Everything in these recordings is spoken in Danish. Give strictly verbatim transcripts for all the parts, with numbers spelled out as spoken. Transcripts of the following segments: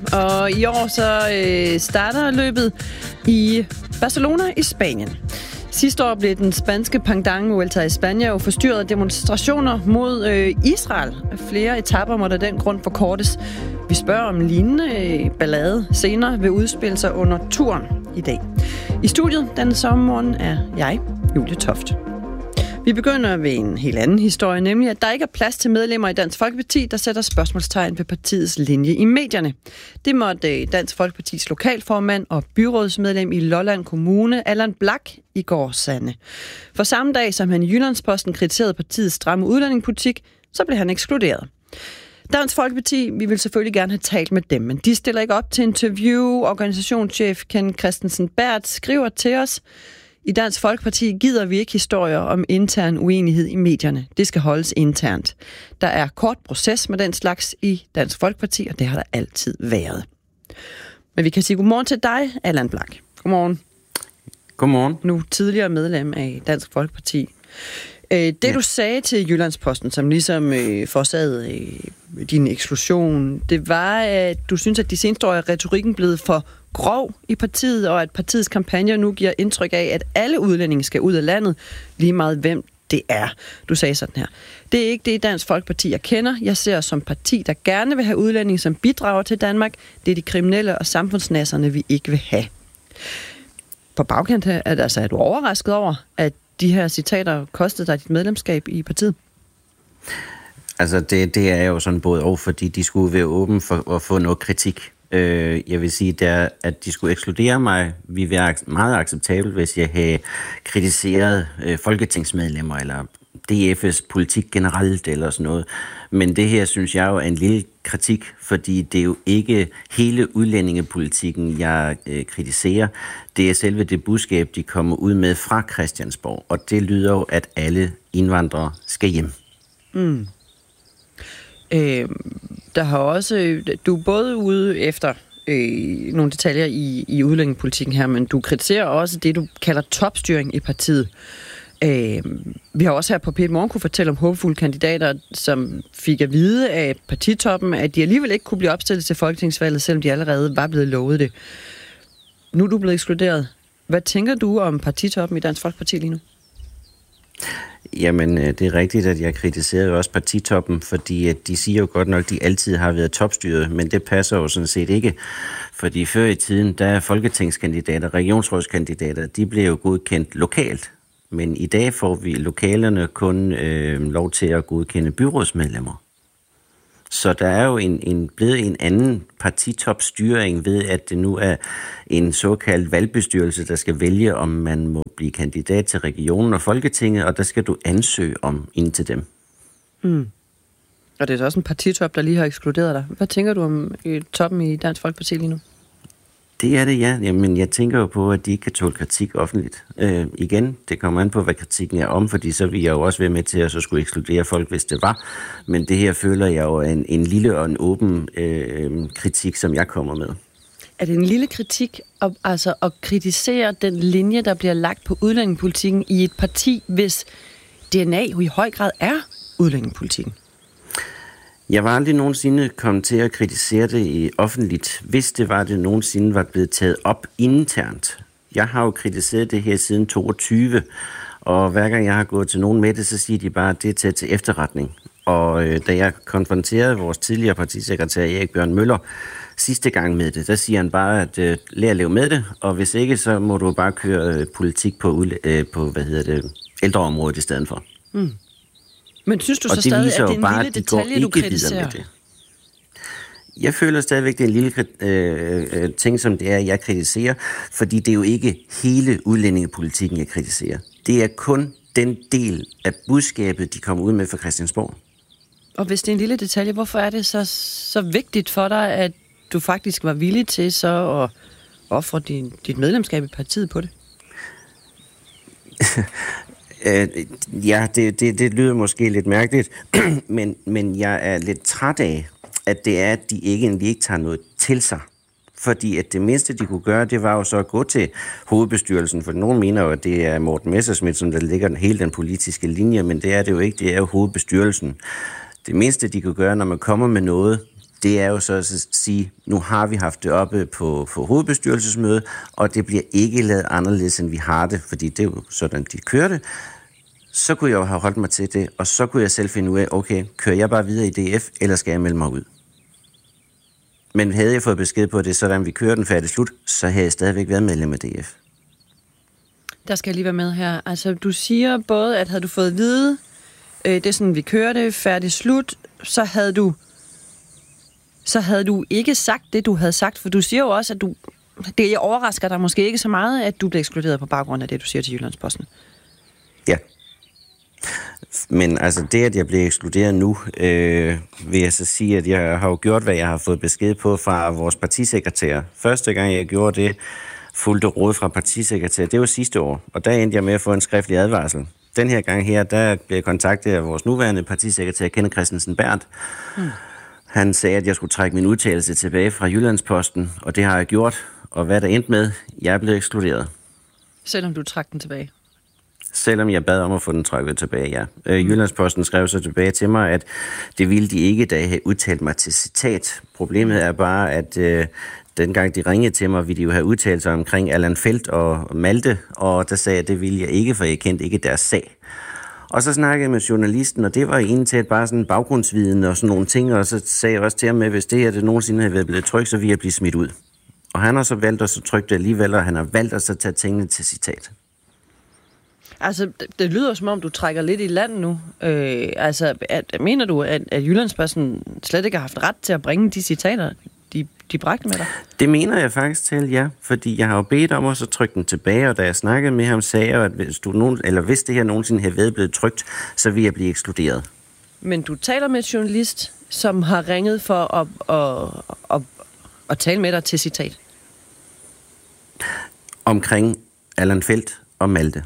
Og i år så øh, starter løbet i Barcelona i Spanien. Sidste år blev den spanske pendant Vuelta a España jo forstyrret af demonstrationer mod øh, Israel. Flere etaper måtte af den grund forkortes. Vi spørger om lignende øh, ballade senere vil udspille sig under turen i dag. I studiet denne sommermorgen er jeg, Julie Toft. Vi begynder ved en helt anden historie, nemlig at der ikke er plads til medlemmer i Dansk Folkeparti, der sætter spørgsmålstegn ved partiets linje i medierne. Det måtte Dansk Folkepartis lokalformand og byrådsmedlem i Lolland Kommune, Allan Blak, i går sande. For samme dag, som han i Jyllandsposten kritiserede partiets stramme udlændingepolitik, så blev han ekskluderet. Dansk Folkeparti, vi vil selvfølgelig gerne have talt med dem, men de stiller ikke op til interview. Organisationschef Ken Christensen Berth skriver til os: i Dansk Folkeparti gider vi ikke historier om intern uenighed i medierne. Det skal holdes internt. Der er kort proces med den slags i Dansk Folkeparti, og det har der altid været. Men vi kan sige godmorgen til dig, Allan Blak. Godmorgen. Godmorgen. Nu tidligere medlem af Dansk Folkeparti. Det, ja. Du sagde til Jyllandsposten, som ligesom øh, forsagede øh, din eksklusion, det var, at du synes, at de seneste år er retorikken blevet for grov i partiet, og at partiets kampagner nu giver indtryk af, at alle udlændinge skal ud af landet, lige meget hvem det er. Du sagde sådan her: det er ikke det Dansk Folkeparti, jeg kender. Jeg ser os som parti, der gerne vil have udlændinge, som bidrager til Danmark. Det er de kriminelle og samfundsnasserne, vi ikke vil have. På bagkant her, at, altså, er du overrasket over, at de her citater kostede dig dit medlemskab i partiet? Altså, det, det er jo sådan både og, fordi de skulle være åbne for at få noget kritik. Øh, jeg vil sige, der, at de skulle ekskludere mig, ville være meget acceptabelt, hvis jeg havde kritiseret øh, folketingsmedlemmer, eller D F's politik generelt, eller sådan noget. Men det her, synes jeg jo, er en lille kritik, fordi det er jo ikke hele udlændingepolitikken, jeg øh, kritiserer. Det er selve det budskab, de kommer ud med fra Christiansborg, og det lyder jo, at alle indvandrere skal hjem. Mm. Øh, der har også, du er både ude efter øh, nogle detaljer i, i udlændingepolitikken her, men du kritiserer også det, du kalder topstyring i partiet. Øh, vi har også her på P et Morgen kunne fortælle om håbefulde kandidater, som fik at vide af partitoppen, at de alligevel ikke kunne blive opstillet til folketingsvalget, selvom de allerede var blevet lovet det. Nu er du blevet ekskluderet. Hvad tænker du om partitoppen i Dansk Folkeparti lige nu? Jamen, det er rigtigt, at jeg kritiserede også partitoppen, fordi de siger jo godt nok, at de altid har været topstyret, men det passer jo sådan set ikke. Fordi før i tiden, der er folketingskandidater, regionsrådskandidater, de blev jo godkendt lokalt. Men i dag får vi lokalerne kun øh, lov til at godkende byrådsmedlemmer. Så der er jo en, en, blevet en anden partitopstyring ved, at det nu er en såkaldt valgbestyrelse, der skal vælge, om man må blive kandidat til regionen og Folketinget, og der skal du ansøge om ind til dem. Mm. Og det er så også en partitop, der lige har ekskluderet dig. Hvad tænker du om toppen i Dansk Folkeparti lige nu? Det er det, ja. Jamen, jeg tænker jo på, at de ikke kan tåle kritik offentligt. Øh, igen, det kommer an på, hvad kritikken er om, fordi så vil jeg jo også være med til at så skulle ekskludere folk, hvis det var. Men det her føler jeg jo en, en lille og en åben øh, kritik, som jeg kommer med. Er det en lille kritik at, altså at kritisere den linje, der bliver lagt på udlændingepolitikken i et parti, hvis D N A jo i høj grad er udlændingepolitikken? Jeg var aldrig nogensinde kommet til at kritisere det i offentligt, hvis det var, det nogensinde var blevet taget op internt. Jeg har jo kritiseret det her siden toogtyve, og hver gang jeg har gået til nogen med det, så siger de bare, at det er taget til efterretning. Og øh, da jeg konfronterede vores tidligere partisekretær Erik Bjørn Møller sidste gang med det, der siger han bare, at øh, lær at leve med det, og hvis ikke, så må du bare køre øh, politik på, øh, på hvad hedder det, ældreområdet i stedet for. Mm. Men synes du så stadig, at det er en bare, lille detalje, du kritiserer? Jeg føler stadigvæk, det er en lille øh, øh, ting, som det er, jeg kritiserer, fordi det er jo ikke hele udlændingepolitikken, jeg kritiserer. Det er kun den del af budskabet, de kommer ud med fra Christiansborg. Og hvis det er en lille detalje, hvorfor er det så, så vigtigt for dig, at du faktisk var villig til så at ofre din, dit medlemskab i partiet på det? Ja, det, det, det lyder måske lidt mærkeligt, men, men jeg er lidt træt af, at det er, at de ikke, egentlig ikke tager noget til sig. Fordi at det mindste, de kunne gøre, det var jo så at gå til hovedbestyrelsen, for nogen mener jo, at det er Morten Messerschmidt, som der ligger hele den politiske linje, men det er det jo ikke, det er jo hovedbestyrelsen. Det mindste, de kunne gøre, når man kommer med noget det er jo så at sige, nu har vi haft det oppe på, på hovedbestyrelsesmøde, og det bliver ikke lavet anderledes, end vi har det, fordi det er jo sådan, de kører det. Så kunne jeg jo have holdt mig til det, og så kunne jeg selv finde ud af, okay, kører jeg bare videre i D F, eller skal jeg melde mig ud? Men havde jeg fået besked på det, sådan vi kører den færdig slut, så havde jeg stadigvæk været medlem af D F. Der skal jeg lige være med her. Altså, du siger både, at havde du fået at vide, øh, det er sådan, vi kører det, færdig slut, så havde du så havde du ikke sagt det, du havde sagt, for du siger jo også, at du, det overrasker dig måske ikke så meget, at du bliver ekskluderet på baggrund af det, du siger til Jyllandsposten. Ja. Men altså det, at jeg bliver ekskluderet nu, øh, vil jeg så sige, at jeg har jo gjort, hvad jeg har fået besked på fra vores partisekretær. Første gang, jeg gjorde det, fulgte råd fra partisekretær, det var sidste år, og der endte jeg med at få en skriftlig advarsel. Den her gang her, der blev jeg kontaktet af vores nuværende partisekretær, Kenneth Christensen Berndt. Hmm. Han sagde, at jeg skulle trække min udtalelse tilbage fra Jyllandsposten, og det har jeg gjort. Og hvad der endte med, jeg er blevet ekskluderet. Selvom du trak den tilbage? Selvom jeg bad om at få den trykket tilbage, ja. Øh, Jyllandsposten skrev så tilbage til mig, at det ville de ikke, da jeg havde udtalt mig til citat. Problemet er bare, at øh, dengang de ringede til mig, ville de jo have udtalt sig omkring Allan Feldt og Malte, og der sagde jeg, at det ville jeg ikke, for jeg kendte ikke deres sag. Og så snakkede jeg med journalisten, og det var egentlig til at bare sådan baggrundsviden og sådan nogle ting, og så sagde jeg også til ham, at hvis det her det nogensinde havde været blevet trykt, så ville jeg blive smidt ud. Og han har så valgt at så trykke det alligevel, og han har valgt at så tage tingene til citat. Altså, det, det lyder som om, du trækker lidt i land nu. Øh, altså, at, mener du, at, at Jyllandsposten slet ikke har haft ret til at bringe de citater, de, de bragte med dig? Det mener jeg faktisk til, ja. Fordi jeg har jo bedt om at så trykke den tilbage, og da jeg snakkede med ham, sagde jeg, at hvis, du nogen, eller hvis det her nogensinde havde været blevet trykt, så ville jeg blive ekskluderet. Men du taler med en journalist, som har ringet for at, at, at, at tale med dig til citat? Omkring Allan Feldt og Malte.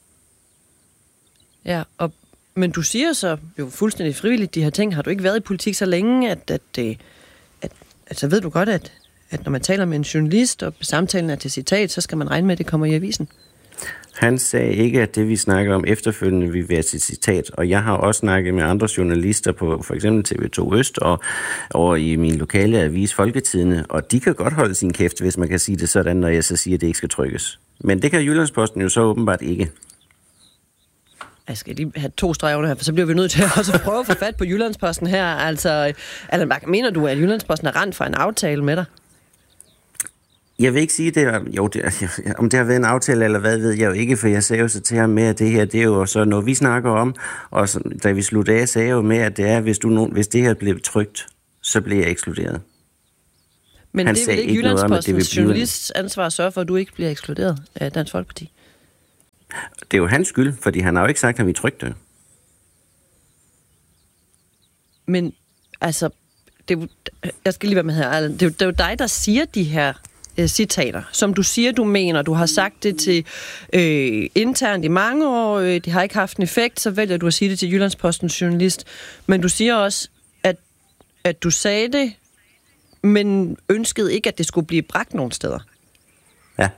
Ja, og, men du siger så jo fuldstændig frivilligt, de her ting. Har du ikke været i politik så længe, at, at, at, at, at så ved du godt, at, at når man taler med en journalist, og samtalen er til citat, så skal man regne med, at det kommer i avisen? Han sagde ikke, at det, vi snakker om efterfølgende, vil være til citat. Og jeg har også snakket med andre journalister på for eksempel T V to Øst og over i min lokale avis Folketidene, og de kan godt holde sin kæft, hvis man kan sige det sådan, når jeg så siger, at det ikke skal trykkes. Men det kan Jyllandsposten jo så åbenbart ikke. Jeg skal lige have to streger under her, for så bliver vi nødt til at også prøve at få fat på Jyllandsposten her. Altså, Allan Bak, mener du, at Jyllandsposten er rendt fra en aftale med dig? Jeg vil ikke sige det, jo, det, om det har været en aftale eller hvad, ved jeg jo ikke, for jeg sagde jo så til ham med, at det her, det er jo så noget, vi snakker om, og så, da vi sluttede af, sagde jeg jo med, at det er, hvis, du, hvis det her bliver trykt, så bliver jeg ekskluderet. Men han det er vel ikke Jyllandspostens journalists ansvar at sørge for, at du ikke bliver ekskluderet af Dansk Folkeparti? Det er jo hans skyld, fordi han har jo ikke sagt, at han vil trykke det. Men altså, det er jo, jeg skal lige være med her, Allan. Det er jo, det er jo dig, der siger de her øh, citater, som du siger, du mener. Du har sagt det til øh, internt i mange år, øh, det har ikke haft en effekt, så vælger du at sige det til Jyllandspostens journalist. Men du siger også, at, at du sagde det, men ønskede ikke, at det skulle blive bragt nogen steder. Ja.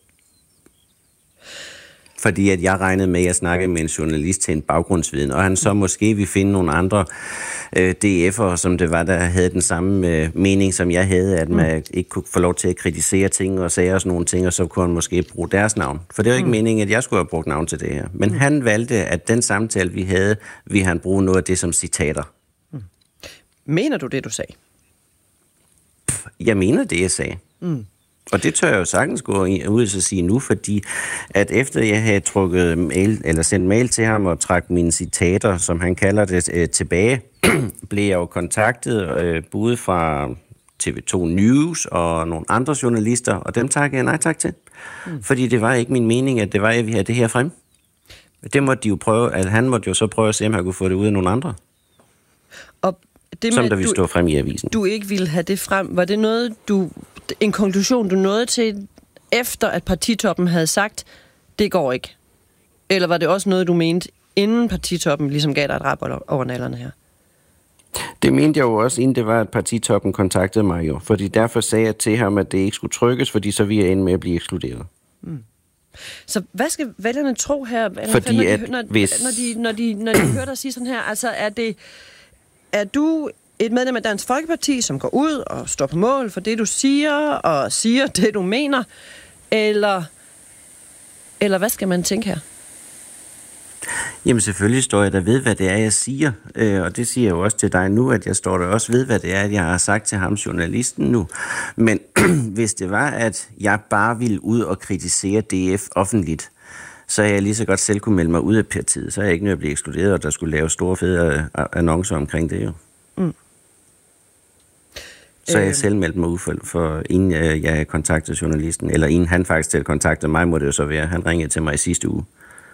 Fordi at jeg regnede med, at jeg snakkede med en journalist til en baggrundsviden, og han så måske ville finde nogle andre øh, D F'ere, som det var, der havde den samme øh, mening, som jeg havde, at man mm. ikke kunne få lov til at kritisere ting og sige sådan nogle ting, og så kunne han måske bruge deres navn. For det var ikke mm. meningen, at jeg skulle have brugt navn til det her. Men mm. han valgte, at den samtale, vi havde, ville han bruge noget af det som citater. Mm. Mener du det, du sagde? Jeg mener det, jeg sagde. Mm. Og det tør jeg jo sagtens gå ud og sige nu, fordi at efter jeg havde trukket mail, eller sendt mail til ham og trak mine citater, som han kalder det, øh, tilbage, blev jeg jo kontaktet øh, både fra T V to News og nogle andre journalister, og dem takkede jeg nej tak til. Mm. Fordi det var ikke min mening, at det var, at vi havde det her frem. Det måtte de jo prøve, at han måtte jo så prøve at se, om han kunne få det ud af nogle andre. Og det som med, der ville stå frem i avisen. Du ikke ville have det frem. Var det noget, du, en konklusion, du nåede til, efter at partitoppen havde sagt, det går ikke? Eller var det også noget, du mente, inden partitoppen ligesom gav dig et rap over nallerne her? Det mente jeg jo også, inden det var, at partitoppen kontaktede mig jo. Fordi derfor sagde jeg til ham, at det ikke skulle trykkes, fordi så ville jeg ende med at blive ekskluderet. Mm. Så hvad skal vælgerne tro her? Fordi når de, at når, hvis... når, de, når, de, når de hører dig sige sådan her, altså er det... Er du et medlem af Dansk Folkeparti, som går ud og står på mål for det, du siger, og siger det, du mener? Eller, eller hvad skal man tænke her? Jamen selvfølgelig står jeg der ved, hvad det er, jeg siger. Øh, og det siger jeg jo også til dig nu, at jeg står der også ved, hvad det er, jeg har sagt til ham, journalisten nu. Men hvis det var, at jeg bare ville ud og kritisere D F offentligt, så er jeg lige så godt selv kunne melde mig ud af partiet. Så er jeg ikke nødt at blive ekskluderet, og der skulle lave store fede annoncer omkring det jo. Mm. Så er jeg selv meldt mig ud for, for inden jeg, jeg kontaktede journalisten, eller inden han faktisk til kontaktede mig, må det jo så være. Han ringede til mig i sidste uge.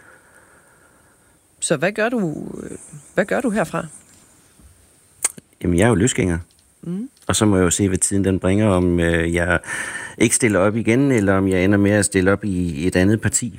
Så hvad gør du, hvad gør du herfra? Jamen, jeg er jo løsgænger. Mm. Og så må jeg jo se, hvad tiden den bringer, om øh, jeg ikke stiller op igen, eller om jeg ender med at stille op i et andet parti.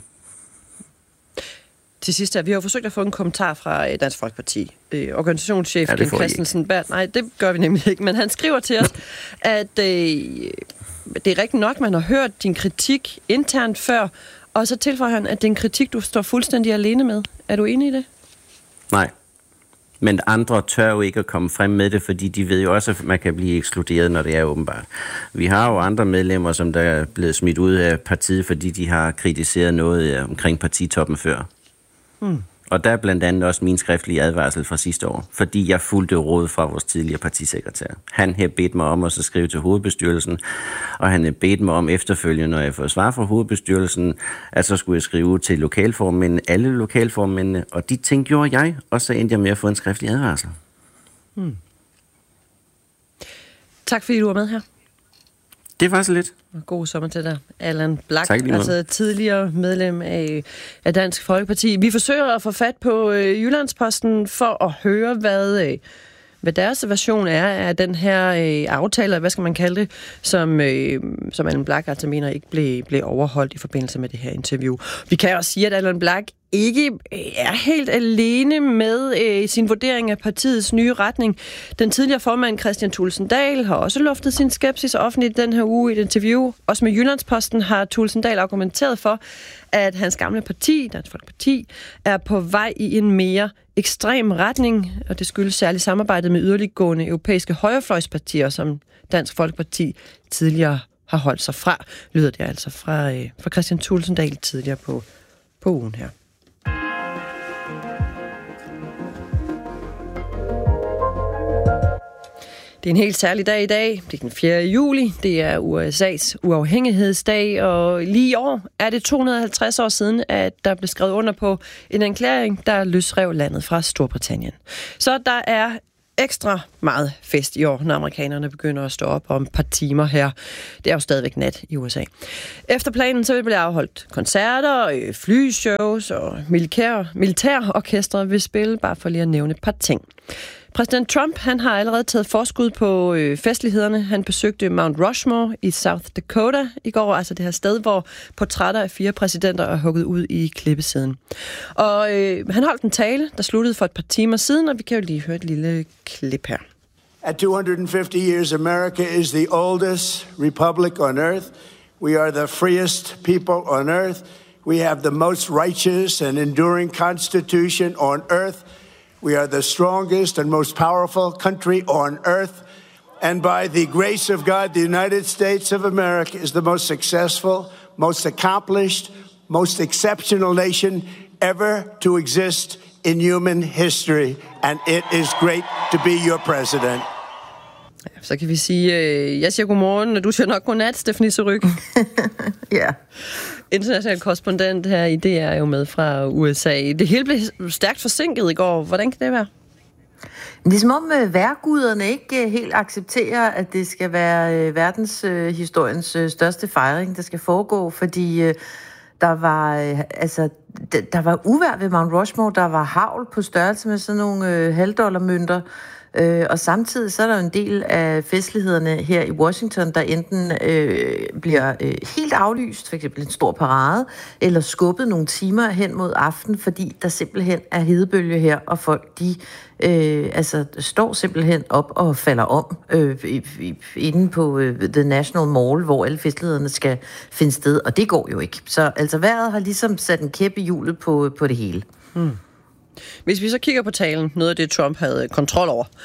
Til sidst her, vi har jo forsøgt at få en kommentar fra Dansk Folkeparti. Øh, organisationschef ja, Ken Christensen Berth. Nej, det gør vi nemlig ikke, men han skriver til os, at øh, det er rigtigt nok, man har hørt din kritik internt før, og så tilføjer han, at det er en kritik, du står fuldstændig alene med. Er du enig i det? Nej. Men andre tør jo ikke at komme frem med det, fordi de ved jo også, at man kan blive ekskluderet, når det er åbenbart. Vi har jo andre medlemmer, som der er blevet smidt ud af partiet, fordi de har kritiseret noget omkring partitoppen før. Hmm. Og der er blandt andet også min skriftlige advarsel fra sidste år, fordi jeg fulgte råd fra vores tidligere partisekretær. Han havde bedt mig om at så skrive til hovedbestyrelsen, og han havde bedt mig om efterfølgende, når jeg får svar fra hovedbestyrelsen, at så skulle jeg skrive til lokalformændene, alle lokalformændene, og de ting gjorde jeg, og så endte jeg med at få en skriftlig advarsel. Hmm. Tak fordi du var med her. Det var så lidt. God sommer til dig. Allan Blak, altså tidligere medlem af, af Dansk Folkeparti. Vi forsøger at få fat på øh, Jyllandsposten for at høre, hvad, øh, hvad deres version er af den her øh, aftale, hvad skal man kalde det, som, øh, som Allan Blak altså mener ikke blev, blev overholdt i forbindelse med det her interview. Vi kan også sige, at Allan Blak ikke er helt alene med øh, sin vurdering af partiets nye retning. Den tidligere formand Kristian Thulesen Dahl har også luftet sin skepsis offentligt den her uge i et interview. Også med Jyllandsposten har Thulesen Dahl argumenteret for, at hans gamle parti, Dansk Folkeparti, er på vej i en mere ekstrem retning, og det skyldes særligt samarbejdet med yderliggående europæiske højrefløjspartier, som Dansk Folkeparti tidligere har holdt sig fra. Lyder det altså fra, øh, fra Kristian Thulesen Dahl tidligere på, på ugen her. Det er en helt særlig dag i dag. Det er den fjerde juli. Det er U S A's uafhængighedsdag, og lige i år er det to hundrede og halvtreds år siden, at der blev skrevet under på en erklæring, der løsrev landet fra Storbritannien. Så der er ekstra meget fest i år, når amerikanerne begynder at stå op om et par timer her. Det er jo stadigvæk nat i U S A. Efter planen så vil der blive afholdt koncerter, flyshows og militær, militærorkestre vil spille, bare for lige at nævne et par ting. Præsident Trump, han har allerede taget forskud på øh, festlighederne. Han besøgte Mount Rushmore i South Dakota i går, altså det her sted, hvor portrætter af fire præsidenter er hugget ud i klippesiden. Og øh, han holdt en tale, der sluttede for et par timer siden, og vi kan jo lige høre et lille klip her. At two hundred fifty years, America is the oldest republic on earth. We are the freest people on earth. We have the most righteous and enduring constitution on earth. We are the strongest and most powerful country on earth. And by the grace of God, the United States of America is the most successful, most accomplished, most exceptional nation ever to exist in human history. And it is great to be your president. Ja, så kan vi sige, øh, jeg siger godmorgen, og du siger nok godnat, Stephanie Surrugue. Ja. International korrespondent her i D R er jo med fra U S A. Det hele blev stærkt forsinket i går. Hvordan kan det være? Det er som om uh, vejrguderne ikke uh, helt accepterer, at det skal være uh, verdenshistoriens uh, uh, største fejring, der skal foregå, fordi uh, der var uh, altså d- der var uvejr ved Mount Rushmore, der var hagl på størrelse med sådan nogle uh, halvdollarmønter. Øh, og samtidig så er der en del af festlighederne her i Washington, der enten øh, bliver øh, helt aflyst, for eksempel en stor parade, eller skubbet nogle timer hen mod aften, fordi der simpelthen er hedebølge her, og folk de øh, altså står simpelthen op og falder om øh, inde på øh, The National Mall, hvor alle festlighederne skal finde sted, og det går jo ikke. Så altså vejret har ligesom sat en kæp i hjulet på, på det hele. Hmm. Hvis vi så kigger på talen, noget af det Trump havde kontrol over,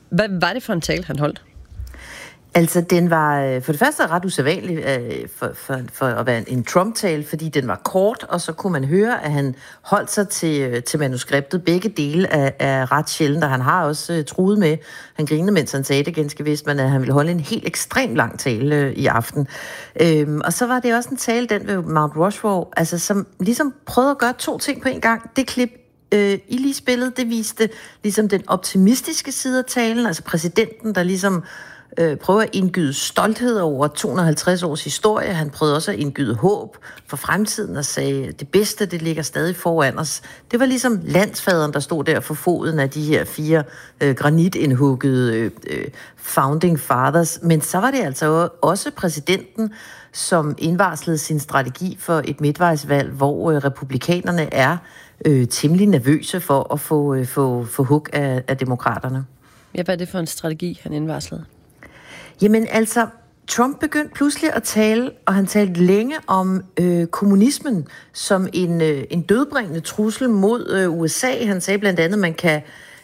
Hvad var det for en tale, han holdt? Altså, den var for det første ret usædvanlig øh, for, for, for at være en Trump-tale, fordi den var kort, og så kunne man høre, at han holdt sig til, til manuskriptet. Begge dele er, er ret sjældent, og han har også øh, truet med, han grinede, mens han sagde det ganske vist, men at han ville holde en helt ekstremt lang tale øh, i aften. Øhm, og så var det også en tale, den ved Mount Rushmore, altså, som ligesom prøvede at gøre to ting på en gang. Det klip, øh, I lige spillede, det viste ligesom den optimistiske side af talen, altså præsidenten, der ligesom prøver at indgyde stolthed over to hundrede og halvtreds års historie. Han prøvede også at indgyde håb for fremtiden og sagde, at det bedste, det ligger stadig foran os. Det var ligesom landsfaderen, der stod der for foden af de her fire øh, granitindhuggede øh, founding fathers. Men så var det altså også præsidenten, som indvarslede sin strategi for et midtvejsvalg, hvor øh, republikanerne er øh, temmelig nervøse for at få, øh, få, få hug af, af demokraterne. Ja, hvad er det for en strategi, han indvarslede? Jamen altså, Trump begyndte pludselig at tale, og han talte længe om øh, kommunismen som en, øh, en dødbringende trussel mod øh, U S A. Han sagde blandt andet, at man kan,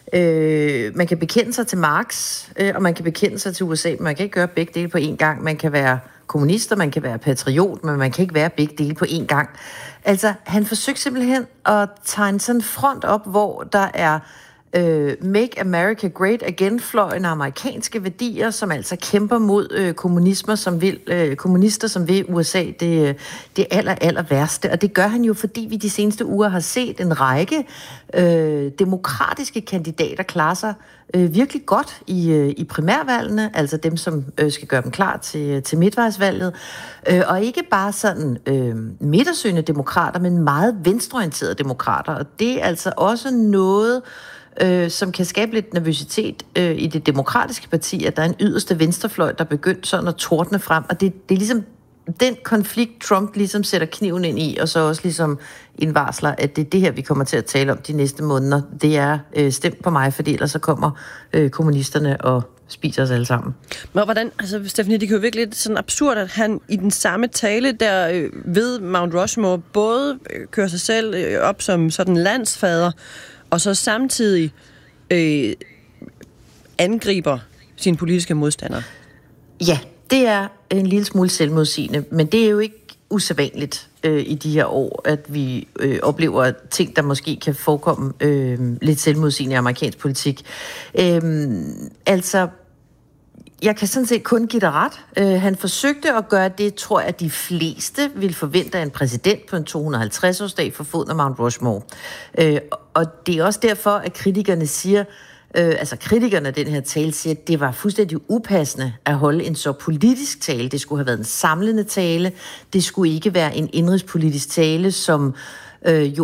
øh, man kan bekende sig til Marx, øh, og man kan bekende sig til U S A, men man kan ikke gøre begge dele på én gang. Man kan være kommunist, og man kan være patriot, men man kan ikke være begge dele på én gang. Altså, han forsøgte simpelthen at tegne sådan en front op, hvor der er Uh, Make America Great Again-fløjen af amerikanske værdier, som altså kæmper mod uh, kommunismer, som vil, uh, kommunister, som vil U S A det, det aller, aller værste. Og det gør han jo, fordi vi de seneste uger har set en række uh, demokratiske kandidater klare sig uh, virkelig godt i, uh, i primærvalgene, altså dem, som uh, skal gøre dem klar til, til midtvejsvalget. Uh, og ikke bare sådan uh, midtersøgende demokrater, men meget venstreorienterede demokrater. Og det er altså også noget, Øh, som kan skabe lidt nervøsitet øh, i det demokratiske parti, at der er en yderste venstrefløj, der begyndte sådan at tordne frem, og det, det er ligesom den konflikt, Trump ligesom sætter kniven ind i, og så også ligesom indvarsler, at det er det her, vi kommer til at tale om de næste måneder. Det er øh, stemt på mig, fordi ellers så kommer øh, kommunisterne og spiser os alle sammen. Men hvordan, altså Stephanie, det kan jo virkelig lidt sådan absurd, at han i den samme tale der øh, ved Mount Rushmore både øh, kører sig selv øh, op som sådan landsfader, og så samtidig øh, angriber sine politiske modstandere. Ja, det er en lille smule selvmodsigende, men det er jo ikke usædvanligt øh, i de her år, at vi øh, oplever ting, der måske kan forekomme øh, lidt selvmodsigende i amerikansk politik. Øh, altså, jeg kan sådan set kun give dig ret. Uh, han forsøgte at gøre det, tror jeg, at de fleste ville forvente af en præsident på en to hundrede og halvtreds årsdag for foden af Mount Rushmore. Uh, og det er også derfor, at kritikerne siger, uh, altså kritikerne af den her tale siger, at det var fuldstændig upassende at holde en så politisk tale. Det skulle have været en samlende tale. Det skulle ikke være en indrigspolitisk tale, som uh, jo